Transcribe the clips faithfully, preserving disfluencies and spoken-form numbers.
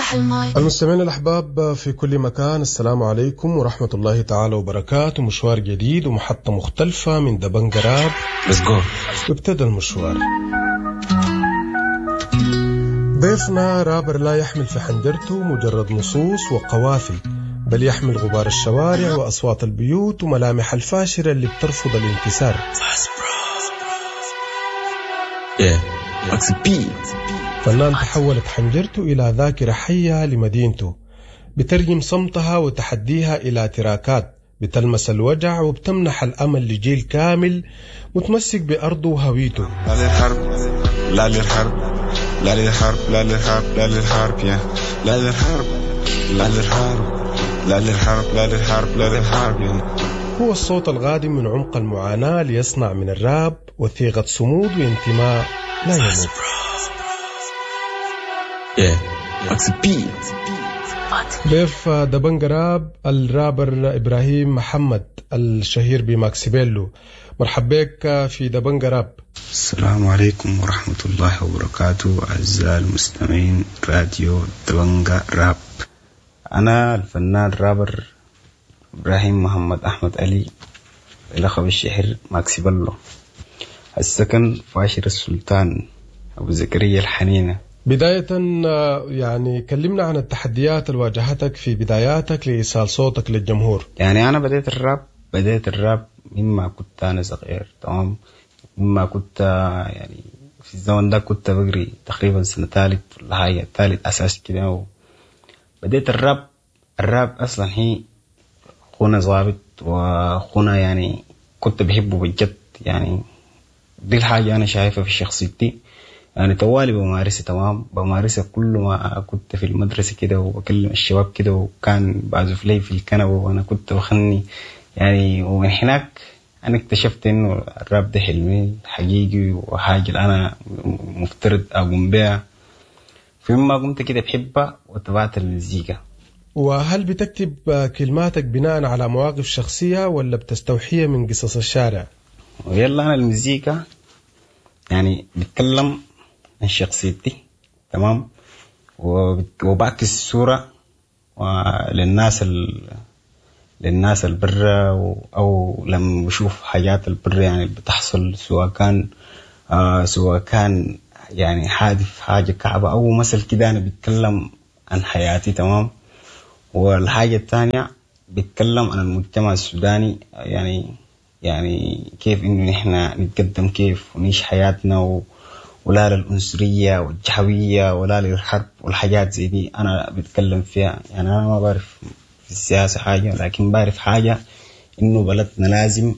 افتح الماي. المستمعين الأحباب في كل مكان، السلام عليكم ورحمة الله تعالى وبركاته. مشوار جديد ومحطة مختلفة من دبنج راب. Let's go. وابتدى المشوار. ضيفنا رابر لا يحمل في حنجرته مجرد نصوص وقوافي، بل يحمل غبار الشوارع وأصوات البيوت وملامح الفاشرة اللي بترفض الانكسار. فنان تحولت حنجرته إلى ذاكرة حية لمدينته، بترجم صمتها وتحديها إلى تراكات بتلمس الوجع وبتمنح الأمل لجيل كامل متمسك بأرضه وهويته. لا للحرب لا للحرب لا للحرب لا للحرب لا للحرب يا لا للحرب لا للحرب لا للحرب لا للحرب لا للحرب يا. هو الصوت الغادم من عمق المعاناة ليصنع من الراب وثيقة صمود وانتماء لا يموت. ضيف دبنج راب الرابر إبراهيم محمد الشهير بماكسيبيلو. مرحب بك في دبنج راب. السلام عليكم ورحمة الله وبركاته. أعزائي المستمعين راديو دبنج راب، أنا الفنان رابر إبراهيم محمد أحمد علي، لقب الشهر ماكسيبيلو، السكن فاشر السلطان أبو زكريا الحنينة. بداية يعني كلمنا عن التحديات اللي واجهتك في بداياتك لإيصال صوتك للجمهور. يعني أنا بديت الراب بديت الراب مما كنت أنا صغير، تمام، مما كنت يعني في الزمن ده كنت بقري تقريبا سنة ثالث ولا حاجة، ثالث أساس كده. بديت الراب الراب أصلا هي خونا ضابط وخونا، يعني كنت بحبه بجد. يعني دي الحاجة أنا شايفها في شخصيتي، يعني توالي بمارسة، تمام، بمارسة كل ما كنت في المدرسة كده وبكلم الشباب كده، وكان بعزف لي في الكنبة وأنا كنت بخني يعني. ومن هناك أنا اكتشفت إنه الراب ده حلمي حقيقي وحاجة أنا مفترض أقوم بها. فيما قمت كده بحبها وتبعت المزيكا. وهل بتكتب كلماتك بناء على مواقف شخصية ولا بتستوحيها من قصص الشارع؟ ويلا أنا المزيكا يعني بتكلم عن شخصيتي، تمام، وبعكس الصورة للناس ال... للناس البرة، أو لما بشوف حاجات البرة يعني بتحصل، سواء كان آه سواء كان يعني حادث حاجة كعبة أو مثل كده، أنا بتكلم عن حياتي، تمام. والحاجة الثانية بتكلم عن المجتمع السوداني، يعني يعني كيف إنه نحن نتقدم، كيف ونعيش حياتنا، و... ولا للأنصرية والجهوية ولا للحرب والحاجات زي دي أنا بتكلم فيها. يعني أنا ما بعرف في السياسة حاجة، لكن بعرف حاجة إنه بلدنا لازم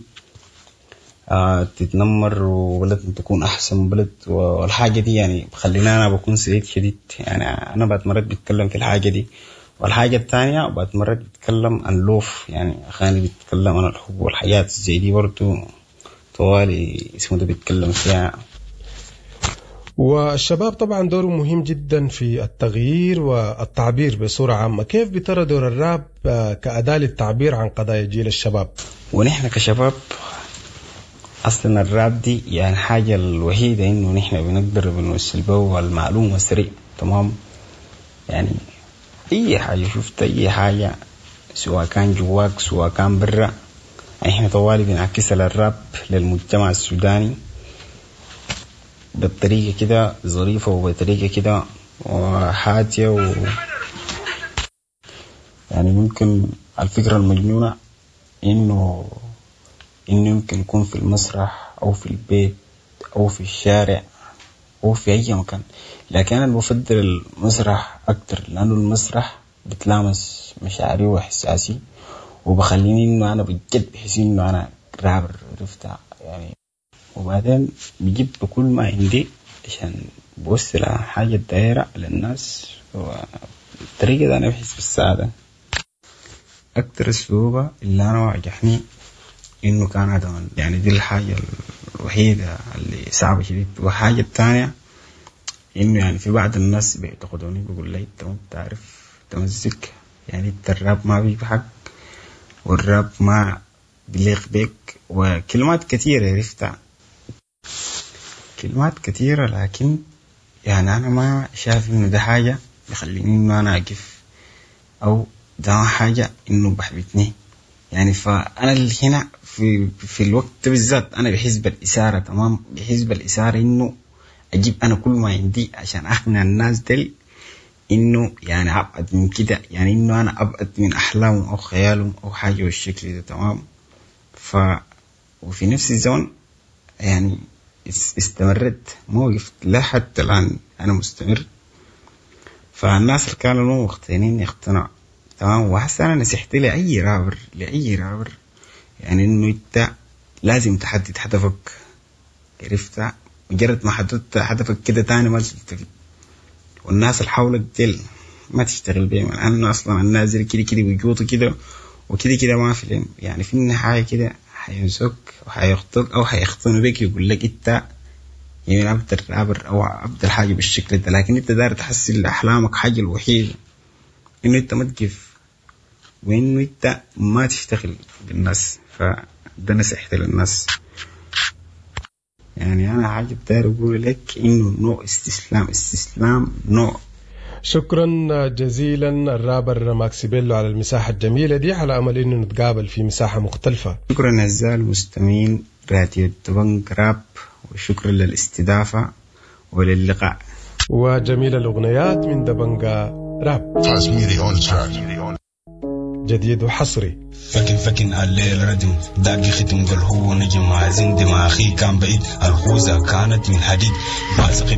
آه تتنمر، وبلدنا تكون أحسن بلد، والحاجة دي يعني بخلينا أنا بكون سعيد شديد. يعني أنا بعد مرات بتكلم في الحاجة دي. والحاجة الثانية بعد مرات بتكلم عن لوف، يعني أخاني بتكلم عن الحب والحياة زي دي برضو طوالي اسمه ده بيتكلم فيها. والشباب طبعا دوره مهم جدا في التغيير والتعبير بصورة عامة. كيف بترى دور الراب كأداة للتعبير عن قضايا جيل الشباب؟ ونحن كشباب أصلا الراب دي يعني حاجة الوحيدة إنه نحن بنقدر بنوصل به المعلومة سريع، تمام. يعني أي حاجة شفت أي حاجة سواء كان جواك سواء كان برا، إحنا طوالي بنعكس الراب للمجتمع السوداني بطريقة كده ظريفة وبطريقة كده وحاتية. و يعني ممكن الفكرة المجنونة إنه إنه يمكن يكون في المسرح أو في البيت أو في الشارع أو في أي مكان، لكن أنا بفضل المسرح أكتر، لأنه المسرح بتلامس مشاعري وإحساسي وبخليني إنه أنا بجد بحس إنه أنا رابر، عرفتها يعني. وبعدين بجيب بكل ما عندي عشان بوصل حاجة دائرة للناس، والطريقة ده أنا بحس بالسعادة. أكتر الصعوبة اللي أنا واجهني إنه كان عدم، يعني دي الحاجة الوحيدة اللي صعبة شديد. وحاجة الثانية إنه يعني في بعض الناس بيعتقدوني بيقول لي أنت ما بتعرف تمزك، يعني أنت الراب ما بيك حق والراب ما بليق بك، وكلمات كثيرة عرفتها كلمات كثيرة، لكن يعني أنا ما شايف إنه ده حاجة بيخليني إنه أنا أقف أو ده حاجة إنه بحبتني يعني. فأنا هنا في في الوقت بالذات أنا بحس بالإثارة تمام، بحس بالإثارة إنه أجيب أنا كل ما عندي عشان أقنع الناس دل إنه يعني أبعد من كده، يعني إنه أنا أبعد من أحلامهم أو خيالهم أو حاجة بالشكل ده تمام. ف وفي نفس الزمن يعني استمرت ما وقفت لا حتى الآن أنا مستمر. فالناس اللي كانوا مو مقتنعين يقتنعوا تمام. وحسنا أنا نصيحتي لأي رابر لأي رابر يعني إنه أنت لازم تحدد هدفك، عرفتها؟ مجرد ما حددت هدفك كده تاني ما تلتفت، والناس اللي حولك دل ما تشتغل بيهم، لأنه أصلا الناس زي كده كده بيجوطوا كده وكده كده ما في لهم يعني. في النهاية كده حينسوك وحيخطوك أو حيختنوا بك يقول لك أنت يعني عبد الرابر أو عبد الحاجة بالشكل ده، لكن أنت داير تحصل أحلامك حاجة الوحيدة إنه أنت ما تقف وإنه أنت ما تشتغل بالناس. فده نصيحتي للناس يعني. أنا حاجة داير أقول لك إنه نوع استسلام استسلام نوع. شكرا جزيلا الرابر ماكسيبيلو على المساحة الجميلة دي، على أمل إنه نتقابل في مساحة مختلفة. شكرا أعزائي المستمعين راديو دبنج راب، وشكرا للاستضافة وللقاء. وجميل الأغنيات من دبنجا راب جديد وحصري. فكن فكن الليل ردم داقي ختم قال هو نجم هازين دماغي كان بعيد الخوذة كانت من حديد ما سقط